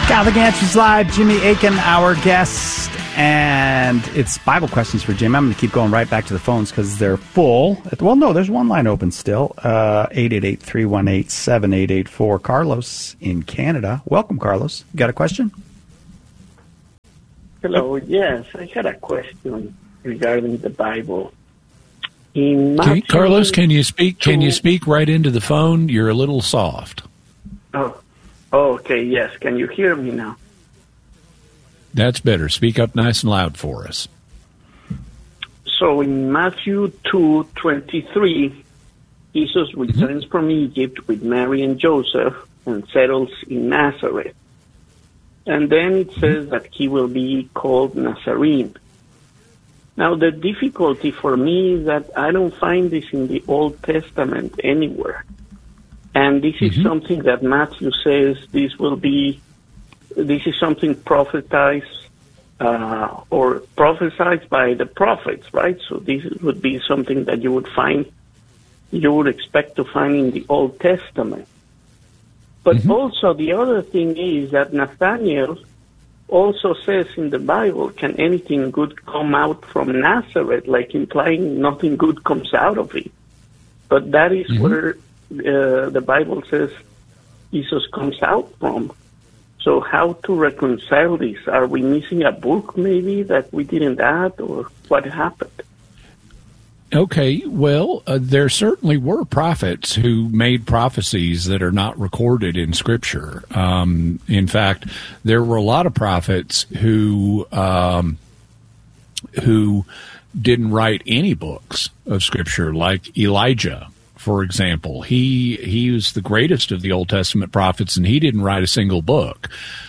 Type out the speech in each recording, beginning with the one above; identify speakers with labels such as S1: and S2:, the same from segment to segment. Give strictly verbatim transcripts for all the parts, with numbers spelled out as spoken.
S1: Catholic Answers Live, Jimmy Akin, our guest, and it's Bible questions for Jim. I'm going to keep going right back to the phones because they're full. Well, no, there's one line open still, uh, eight eight eight, three one eight, seven eight eight four. Carlos in Canada. Welcome, Carlos. You got a question?
S2: Hello, yes, I had a question regarding the Bible. In Matthew,
S3: can, Carlos, can you speak? Can you speak right into the phone? You're a little soft.
S2: Oh, okay, yes. Can you hear me now?
S3: That's better. Speak up nice and loud for us.
S2: So in Matthew two twenty-three, Jesus returns mm-hmm. from Egypt with Mary and Joseph and settles in Nazareth. And then it says that he will be called Nazarene. Now, the difficulty for me is that I don't find this in the Old Testament anywhere. And this is mm-hmm. something that Matthew says this will be, this is something prophesied uh, or prophesied by the prophets, right? So this would be something that you would find, you would expect to find in the Old Testament. But mm-hmm. also the other thing is that Nathanael also says in the Bible, can anything good come out from Nazareth, like implying nothing good comes out of it. But that is mm-hmm. where uh, the Bible says Jesus comes out from. So how to reconcile this? Are we missing a book maybe that we didn't add, or what happened?
S3: Okay, well, uh, there certainly were prophets who made prophecies that are not recorded in Scripture. Um, in fact, there were a lot of prophets who um, who didn't write any books of Scripture, like Elijah, for example. He he was the greatest of the Old Testament prophets, and he didn't write a single book.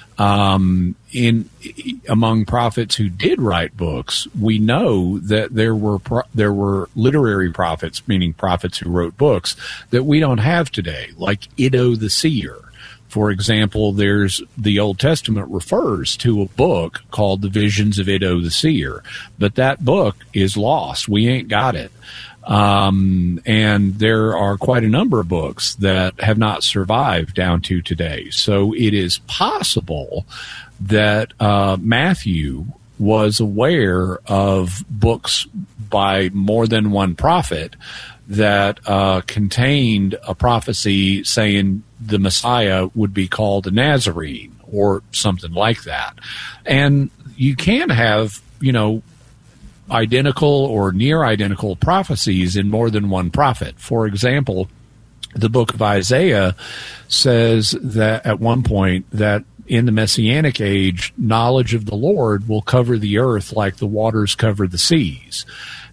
S3: Um, in among prophets who did write books, we know that there were pro- there were literary prophets, meaning prophets who wrote books that we don't have today, like Iddo the seer. For example, there's the Old Testament refers to a book called the Visions of Iddo the seer, but that book is lost. We ain't got it. Um, and there are quite a number of books that have not survived down to today. So it is possible that uh, Matthew was aware of books by more than one prophet that uh, contained a prophecy saying the Messiah would be called a Nazarene or something like that. And you can have, you know, identical or near identical prophecies in more than one prophet. For example, the book of Isaiah says that at one point that in the Messianic age, knowledge of the Lord will cover the earth like the waters cover the seas.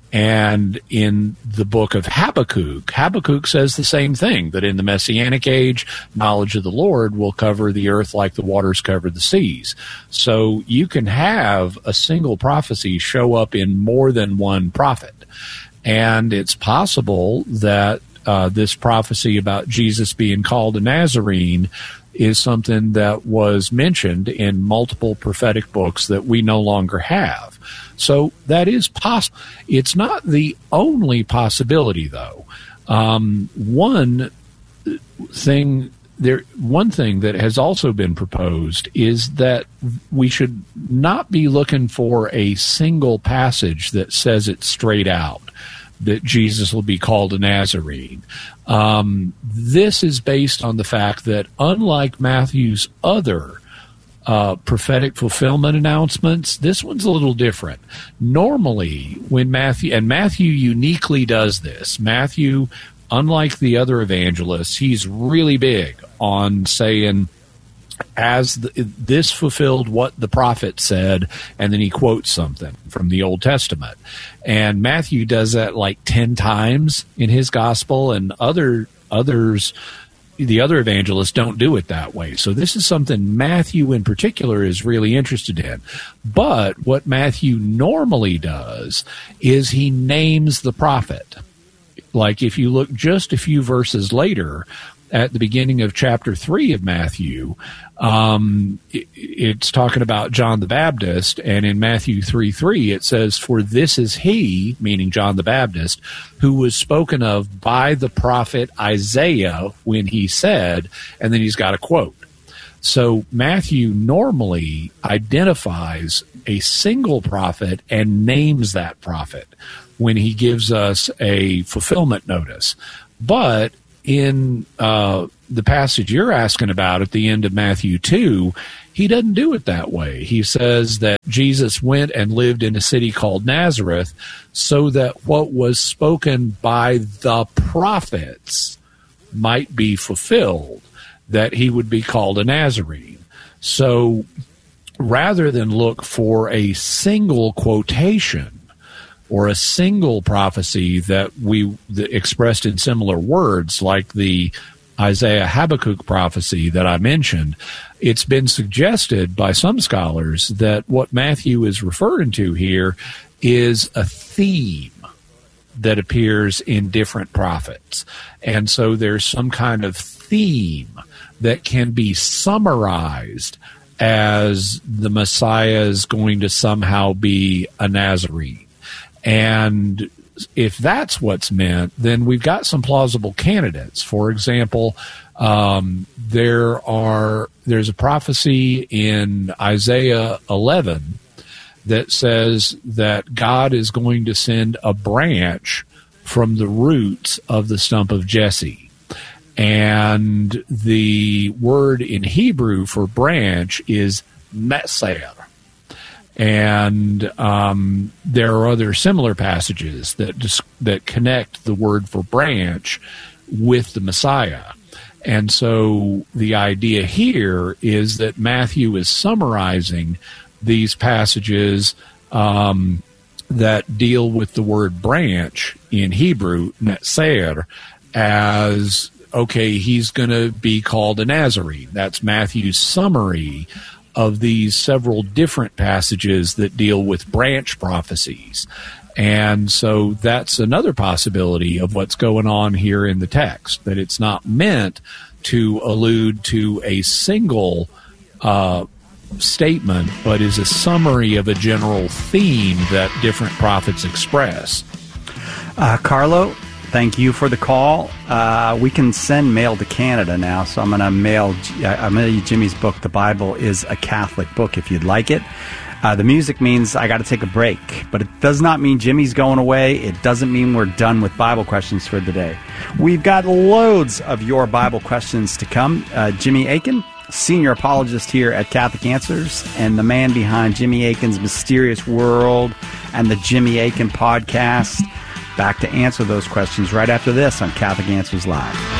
S3: And in the book of Habakkuk, Habakkuk says the same thing, that in the Messianic age, knowledge of the Lord will cover the earth like the waters cover the seas. So you can have a single prophecy show up in more than one prophet. And it's possible that uh, this prophecy about Jesus being called a Nazarene is something that was mentioned in multiple prophetic books that we no longer have. So that is possible. It's not the only possibility, though. Um, one thing there, one thing that has also been proposed is that we should not be looking for a single passage that says it straight out, that Jesus will be called a Nazarene. Um, this is based on the fact that unlike Matthew's other uh, prophetic fulfillment announcements, this one's a little different. Normally, when Matthew, and Matthew uniquely does this, Matthew, unlike the other evangelists, he's really big on saying, as the, this fulfilled what the prophet said, and then he quotes something from the Old Testament. And Matthew does that like ten times in his gospel, and other others, the other evangelists don't do it that way. So this is something Matthew in particular is really interested in. But what Matthew normally does is he names the prophet. Like if you look just a few verses later, at the beginning of chapter three of Matthew, um, it, it's talking about John the Baptist, and in Matthew three three it says, "For this is he," meaning John the Baptist, "who was spoken of by the prophet Isaiah when he said," and then he's got a quote. So Matthew normally identifies a single prophet and names that prophet when he gives us a fulfillment notice. But in uh, the passage you're asking about at the end of Matthew two, he doesn't do it that way. He says that Jesus went and lived in a city called Nazareth so that what was spoken by the prophets might be fulfilled, that he would be called a Nazarene. So rather than look for a single quotation or a single prophecy that we that expressed in similar words, like the Isaiah Habakkuk prophecy that I mentioned, it's been suggested by some scholars that what Matthew is referring to here is a theme that appears in different prophets. And so there's some kind of theme that can be summarized as the Messiah is going to somehow be a Nazarene. And if that's what's meant, then we've got some plausible candidates. For example, um, there are there's a prophecy in Isaiah eleven that says that God is going to send a branch from the roots of the stump of Jesse. And the word in Hebrew for branch is netzer. And um, there are other similar passages that dis- that connect the word for branch with the Messiah. And so the idea here is that Matthew is summarizing these passages um, that deal with the word branch in Hebrew, netzer, as, okay, he's going to be called a Nazarene. That's Matthew's summary of these several different passages that deal with branch prophecies. And so that's another possibility of what's going on here in the text, that it's not meant to allude to a single uh, statement, but is a summary of a general theme that different prophets express.
S1: Uh, Carlo, thank you for the call. Uh, we can send mail to Canada now, so I'm going to mail I'm going to mail Jimmy's book, The Bible is a Catholic Book, if you'd like it. Uh, the music means I got to take a break, but it does not mean Jimmy's going away. It doesn't mean we're done with Bible questions for the day. We've got loads of your Bible questions to come. Uh, Jimmy Akin, senior apologist here at Catholic Answers, and the man behind Jimmy Akin's Mysterious World and the Jimmy Akin podcast. Back to answer those questions right after this on Catholic Answers Live.